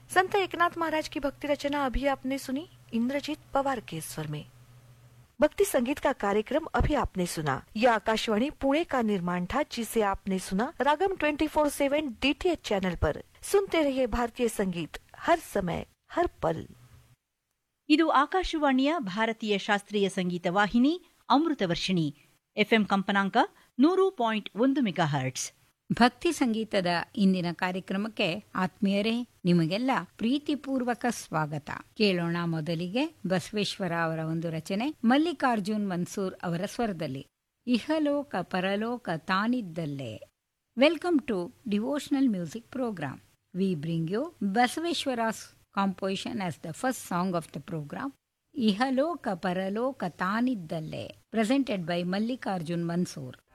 संत एकनाथ महाराज की भक्ति रचना अभी आपने सुनी इंद्रजीत पवार के स्वर में। भक्ति संगीत का कार्यक्रम अभी आपने सुना। यह आकाशवाणी पुणे का निर्माण था, जिसे आपने सुना रागम 24/7 DTH चैनल पर। सुनते रहिए भारतीय संगीत हर समय हर पल। ಇದು ಆಕಾಶವಾಣಿಯ ಭಾರತೀಯ ಶಾಸ್ತ್ರೀಯ ಸಂಗೀತ ವಾಹಿನಿ ಅಮೃತ ವರ್ಷಿಣಿ ಎಫ್ಎಂ ಕಂಪನಾಂಕ 100.1 ಮೆಗಾಹರ್ಟ್ಸ್. ಭಕ್ತಿ ಸಂಗೀತದ ಇಂದಿನ ಕಾರ್ಯಕ್ರಮಕ್ಕೆ ಆತ್ಮೀಯರೇ, ನಿಮಗೆಲ್ಲ ಪ್ರೀತಿಪೂರ್ವಕ ಸ್ವಾಗತ. ಕೇಳೋಣ ಮೊದಲಿಗೆ ಬಸವೇಶ್ವರ ಅವರ ಒಂದು ರಚನೆ, ಮಲ್ಲಿಕಾರ್ಜುನ್ ಮನ್ಸೂರ್ ಅವರ ಸ್ವರದಲ್ಲಿ, ಇಹಲೋಕ ಪರಲೋಕ ತಾನಿದ್ದಲ್ಲೇ. Welcome to devotional music program. V bring you ಬಸವೇಶ್ವರಾಸ್ composition as the first song of the program, Ihaloka Paraloka Tanidalle, presented by Mallikarjun Mansoor.